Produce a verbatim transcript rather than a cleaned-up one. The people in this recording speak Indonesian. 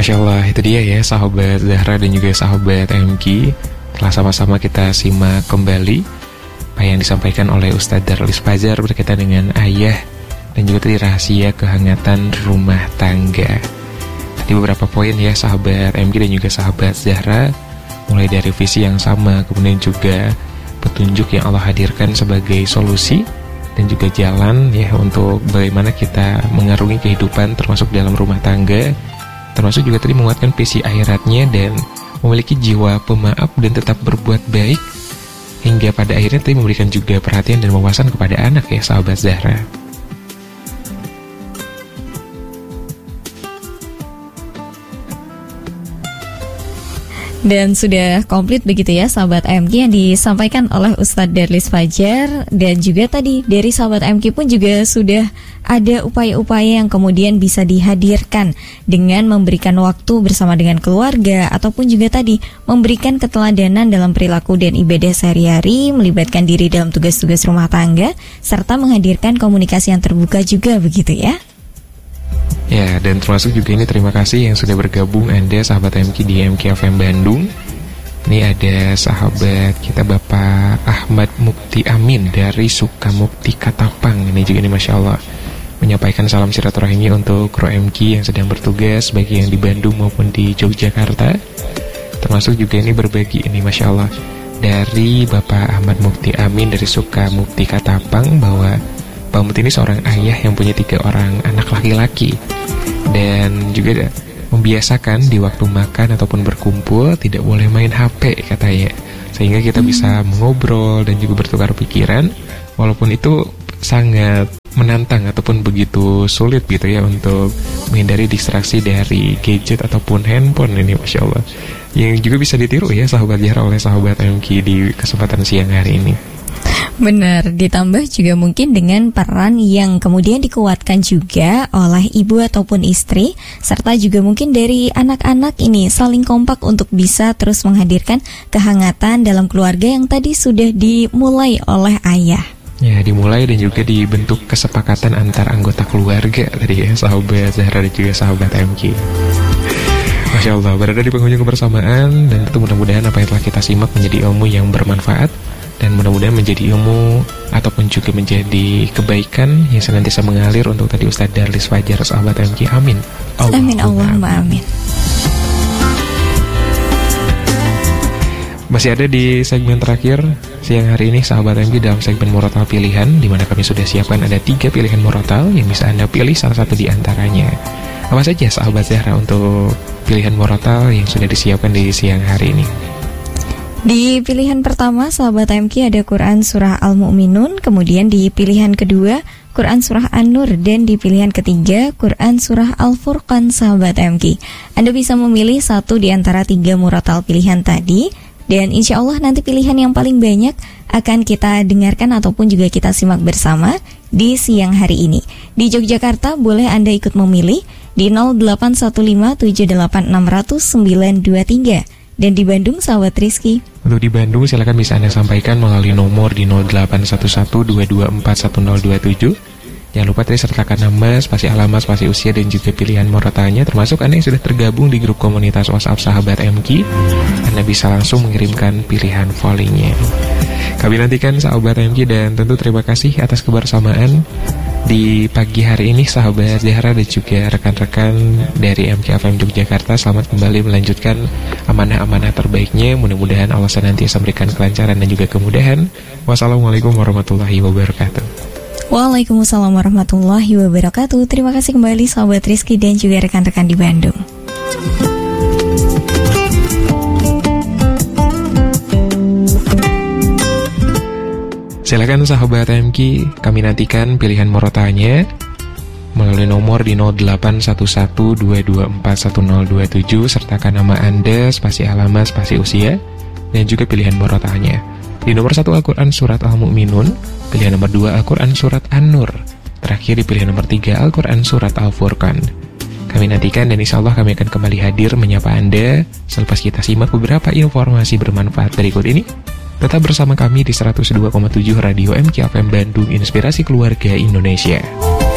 Masya Allah, itu dia ya sahabat Zahra dan juga sahabat M K. Telah sama-sama kita simak kembali apa yang disampaikan oleh Ustadz Darlis Fajar berkaitan dengan ayah dan juga tadi rahasia kehangatan rumah tangga. Tadi beberapa poin ya sahabat M K dan juga sahabat Zahra, mulai dari visi yang sama, kemudian juga petunjuk yang Allah hadirkan sebagai solusi dan juga jalan ya untuk bagaimana kita mengarungi kehidupan termasuk dalam rumah tangga, termasuk juga tadi menguatkan visi akhiratnya dan memiliki jiwa pemaaf dan tetap berbuat baik, hingga pada akhirnya tadi memberikan juga perhatian dan wawasan kepada anak ya sahabat Zahra. Dan sudah komplit begitu ya sahabat M K yang disampaikan oleh Ustadz Darlis Fajar. Dan juga tadi dari sahabat M K pun juga sudah ada upaya-upaya yang kemudian bisa dihadirkan dengan memberikan waktu bersama dengan keluarga, ataupun juga tadi memberikan keteladanan dalam perilaku dan ibadah sehari-hari, melibatkan diri dalam tugas-tugas rumah tangga, serta menghadirkan komunikasi yang terbuka juga begitu ya. Ya, dan termasuk juga ini terima kasih yang sudah bergabung Anda sahabat M K di M K F M Bandung. Ini ada sahabat kita Bapak Ahmad Mukti Amin dari Sukamukti Katapang. Ini juga ini Masya Allah menyampaikan salam silaturahmi untuk kru M K yang sedang bertugas baik yang di Bandung maupun di Yogyakarta. Termasuk juga ini berbagi ini Masya Allah dari Bapak Ahmad Mukti Amin dari Sukamukti Katapang bahwa Pak Mut ini seorang ayah yang punya tiga orang anak laki-laki dan juga membiasakan di waktu makan ataupun berkumpul tidak boleh main H P katanya, sehingga kita bisa mengobrol dan juga bertukar pikiran, walaupun itu sangat menantang ataupun begitu sulit gitu ya untuk menghindari distraksi dari gadget ataupun handphone ini Masya Allah, yang juga bisa ditiru ya sahabat Zahra oleh sahabat M K di kesempatan siang hari ini. Benar, ditambah juga mungkin dengan peran yang kemudian dikuatkan juga oleh ibu ataupun istri, serta juga mungkin dari anak-anak ini saling kompak untuk bisa terus menghadirkan kehangatan dalam keluarga yang tadi sudah dimulai oleh ayah. Ya, dimulai dan juga dibentuk kesepakatan antar anggota keluarga tadi ya sahabat Zahra dan juga sahabat M K. Masya Allah, berada di penghujung kebersamaan dan tentu mudah-mudahan apa yang telah kita simak menjadi ilmu yang bermanfaat dan mudah-mudahan menjadi ilmu ataupun juga menjadi kebaikan yang senantiasa mengalir untuk tadi Ustadz Darlis Fajar sahabat M K. Amin. Allah amin, Allahumma amin. Masih ada di segmen terakhir siang hari ini sahabat M K dalam segmen Murotal Pilihan, di mana kami sudah siapkan ada tiga pilihan murotal yang bisa Anda pilih salah satu di antaranya. Apa saja sahabat Zahra untuk pilihan murotal yang sudah disiapkan di siang hari ini? Di pilihan pertama sahabat M K ada Quran Surah Al-Mu'minun, kemudian di pilihan kedua Quran Surah An-Nur, dan di pilihan ketiga Quran Surah Al-Furqan sahabat M K. Anda bisa memilih satu di antara tiga murotal pilihan tadi, dan insya Allah nanti pilihan yang paling banyak akan kita dengarkan ataupun juga kita simak bersama di siang hari ini. Di Yogyakarta boleh Anda ikut memilih di nol delapan satu lima tujuh delapan enam nol nol sembilan dua tiga. Dan di Bandung sahabat Rizky, untuk di Bandung silakan bisa Anda sampaikan melalui nomor di nol delapan satu satu dua dua empat satu nol dua tujuh. Jangan lupa tadi sertakan nama, spasi alamat, spasi usia dan juga pilihan murotalnya, termasuk Anda yang sudah tergabung di grup komunitas WhatsApp sahabat M K. Anda bisa langsung mengirimkan pilihan volleynya. Kami nantikan sahabat M K dan tentu terima kasih atas kebersamaan di pagi hari ini sahabat Zahra dan juga rekan-rekan dari M K F M Yogyakarta. Selamat kembali melanjutkan amanah-amanah terbaiknya. Mudah-mudahan Allah senantiasa memberikan kelancaran dan juga kemudahan. Wassalamualaikum warahmatullahi wabarakatuh. Waalaikumsalam warahmatullahi wabarakatuh. Terima kasih kembali sahabat Rizky dan juga rekan-rekan di Bandung. Silakan sahabat M K, kami nantikan pilihan murotalnya melalui nomor di nol delapan satu satu dua dua empat satu nol dua tujuh, sertakan nama Anda, spasi alamat, spasi usia, dan juga pilihan murotalnya. Di nomor satu Al-Quran Surat Al-Mu'minun, pilihan nomor dua Al-Quran Surat An-Nur, terakhir di pilihan nomor tiga Al-Quran Surat Al-Furqan. Kami nantikan dan insya Allah kami akan kembali hadir menyapa Anda selepas kita simak beberapa informasi bermanfaat berikut ini. Tetap bersama kami di seratus dua koma tujuh Radio M K F M Bandung, Inspirasi Keluarga Indonesia.